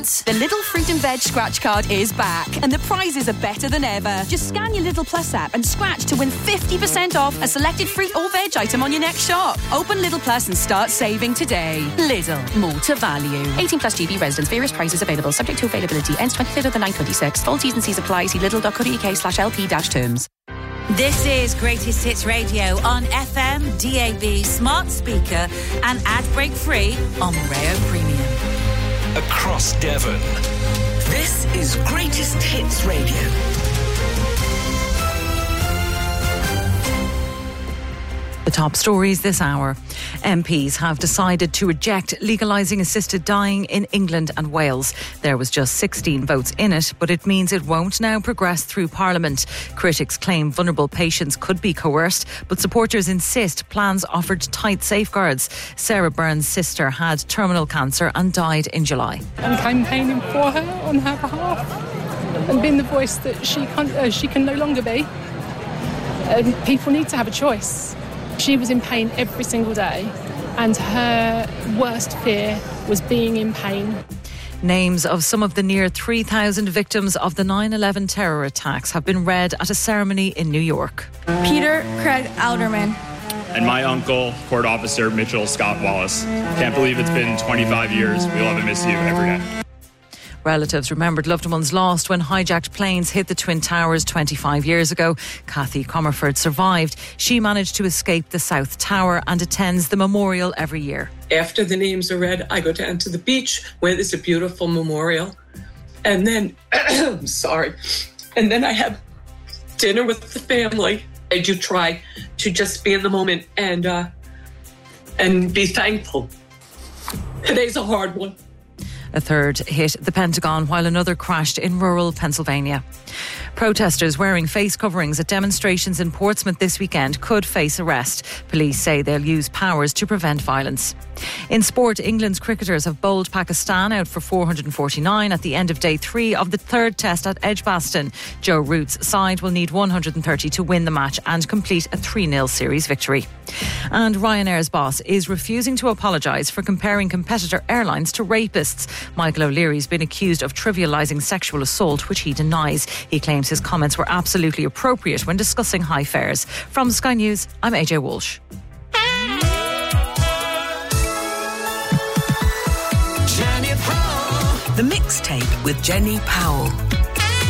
The Lidl Fruit and Veg scratch card is back and the prizes are better than ever. Just scan your Lidl Plus app and scratch to win 50% off a selected fruit or veg item on your next shop. Open Lidl Plus and start saving today. Lidl, more to value. 18 plus GB residents. Various prices available. Subject to availability. Ends 23rd of the 9/26. Full T's and C's apply. See lidl.co.uk/LP-terms. This is Greatest Hits Radio on FM, DAB, smart speaker and ad break free on Rayo Premium. Across Devon. This is Greatest Hits Radio. The top stories this hour. MPs have decided to reject legalising assisted dying in England and Wales. There was just 16 votes in it, but it means it won't now progress through Parliament. Critics claim vulnerable patients could be coerced, but supporters insist plans offered tight safeguards. Sarah Byrne's sister had terminal cancer and died in July. I'm campaigning for her on her behalf and being the voice that she can no longer be. People need to have a choice. She was in pain every single day, and her worst fear was being in pain. Names of some of the near 3,000 victims of the 9/11 terror attacks have been read at a ceremony in New York. Peter Craig Alderman. And my uncle, Court Officer Mitchell Scott Wallace. Can't believe it's been 25 years. We'll have to miss you every day. Relatives remembered loved ones lost when hijacked planes hit the Twin Towers 25 years ago. Kathy Comerford survived. She managed to escape the South Tower and attends the memorial every year. After the names are read, I go down to the beach where there's a beautiful memorial. And then, and then I have dinner with the family. I do try to just be in the moment and be thankful. Today's a hard one. A third hit the Pentagon while another crashed in rural Pennsylvania. Protesters wearing face coverings at demonstrations in Portsmouth this weekend could face arrest. Police say they'll use powers to prevent violence. In sport, England's cricketers have bowled Pakistan out for 449 at the end of day 3 of the third test at Edgbaston. Joe Root's side will need 130 to win the match and complete a 3-0 series victory. And Ryanair's boss is refusing to apologise for comparing competitor airlines to rapists. Michael O'Leary's been accused of trivialising sexual assault, which he denies. He claims his comments were absolutely appropriate when discussing high fares. From Sky News, I'm AJ Walsh. The Mixtape with Jenny Powell.